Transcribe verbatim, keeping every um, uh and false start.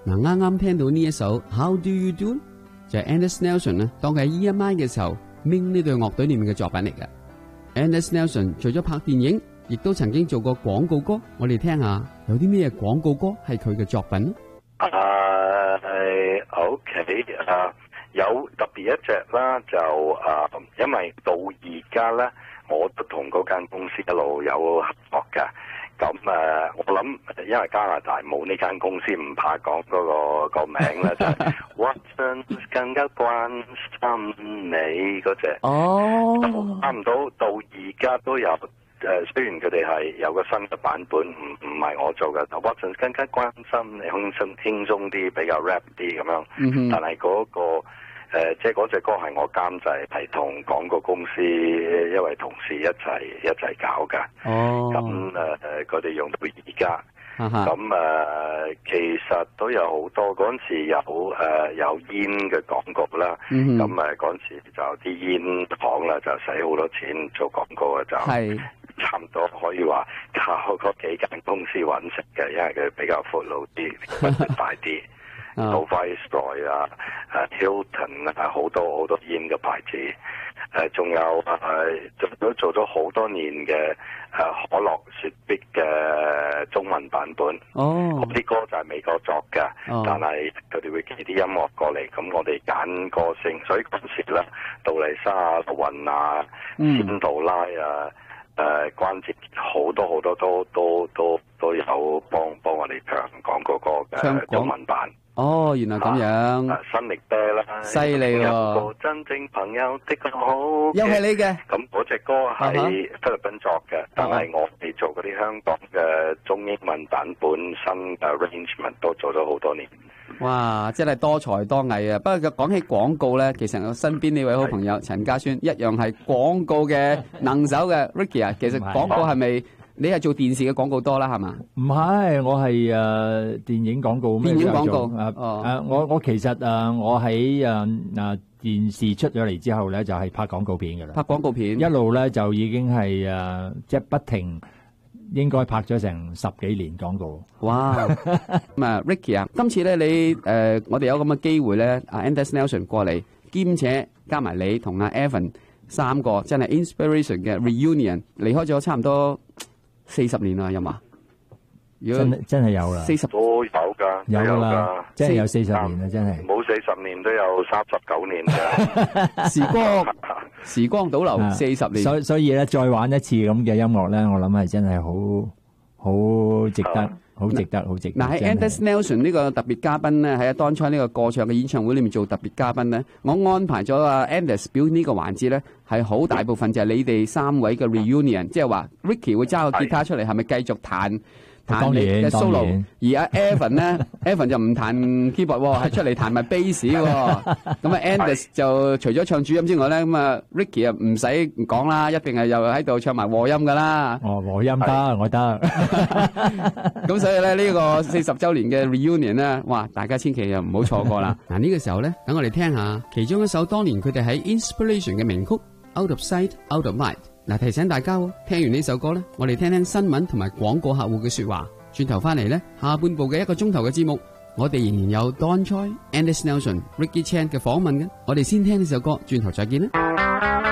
嗱，啱啱聽到呢一首 How Do You Do 就係 Anders Nelson 咧，當佢喺 E M I 嘅時候 Ming 呢隊樂隊裏面嘅作品嚟嘅。Anders Nelson 除咗拍電影，亦都曾經做過廣告歌。我哋聽下有啲咩廣告歌係佢嘅作品。 誒、uh,，OK， 誒、uh,，有特別一隻啦，就誒，uh, 因為到而家咧，我都同嗰間公司一路有合作嘅。咁誒、uh, 我諗因為加拿大冇呢間公司，唔怕講嗰、那個個名咧，就係 Watsons 更加關心你嗰隻。哦，差唔多到而家都有。誒，雖然佢哋係有個新嘅版本，唔唔係我做嘅，但 Watson 更加關心你，輕鬆輕鬆啲，比較 rap 啲咁樣。Mm-hmm. 但係嗰、那個誒、呃，即係嗰隻歌係我監製，係同廣告公司一位同事一齊一齊搞㗎。哦、oh. 咁誒誒，佢哋用到而家。咁、uh-huh. 誒、呃，其實都有好多嗰陣時有誒、呃、有煙嘅廣告啦。咁誒嗰陣時就啲煙廠啦，就使好多錢做廣告啊，就係。差唔多可以話靠嗰幾間公司揾食嘅，因為佢比較闊路啲，大啲。到 Viceroy 啊、誒 Hilton 啊，好多好多煙嘅牌子。誒，仲有誒，做都做咗好多年嘅誒可樂雪碧嘅中文版本。哦，嗰啲歌就係美國作嘅，但係佢哋會寄啲音樂過嚟，咁我哋揀歌星，所以嗰時咧，杜麗莎啊、陸雲啊、仙杜拉啊。誒、呃，關節好多好多都都都都有幫幫我哋唱廣告歌嘅中文版。哦，原來咁樣。啊、新力啤啦，犀利喎！有個真正朋友的確好，又係你嘅。咁嗰隻歌係菲律賓作嘅，但係我哋做嗰啲香港嘅中英文版本新嘅 arrangement 都做咗好多年。 哇！真係多才多藝啊！不過講起廣告咧，其實我身邊呢位好朋友陳家宣一樣係廣告嘅能手嘅 Ricky 啊。其實廣告係咪你係做電視嘅廣告多啦？係嘛？ 唔係，我係誒電影廣告。 電影廣告誒誒，我我其實誒我喺誒誒電視出咗嚟之後咧，就係拍廣告片㗎啦。 拍廣告片一路咧就已經係誒即係不停。應該拍咗成十幾年廣告。哇！咁啊 ，Ricky 啊，今次咧你誒、呃，我哋有咁嘅機會咧，阿 Anders Nelson 過嚟，兼且加埋你同阿 Evan 三個真係 inspiration 嘅 reunion，離開咗差唔多四十年啦，有嘛？ 真真係有啦， 四十都有㗎， 有啦，真係有四十年啦，真係冇四十年都有三十九年㗎。 時光時光倒流四十年， 所以所以咧，再玩一次咁嘅音樂咧，我諗係真係好好值得，好值得，好值得。 嗱，喺 Anders Nelson 呢個特別嘉賓咧，喺當初呢個歌唱嘅演唱會裏面做特別嘉賓咧，我安排咗阿 Anders 表演呢個環節咧，係好大部分就係你哋三位嘅 reunion，即係話 Ricky 會揸個吉他出嚟，係咪繼續彈？彈你嘅 solo，而阿 Evan 咧，Evan 就唔彈 keyboard 喎，係出嚟彈埋 bass 喎。咁啊，Anders 就除咗唱主音之外咧，咁啊 Ricky 啊唔使講啦，一定係又喺度唱埋和音噶啦。 哦，和音得，我得。 咁所以咧呢個四十週年嘅 reunion 咧，哇！大家千祈又唔好錯過啦。嗱呢個時候咧，等我哋聽下其中一首當年佢哋喺 Inspiration 嘅名曲《Out of Sight, Out of Mind》。嗱，提醒大家喎，聽完呢首歌咧，我哋聽聽新聞同埋廣告客戶嘅說話。轉頭翻嚟咧，下半部嘅一個鐘頭嘅節目，我哋仍然有 Don Choi、Anders Nelson、Ricky Chan 嘅訪問嘅。我哋先聽呢首歌，轉頭再見啦。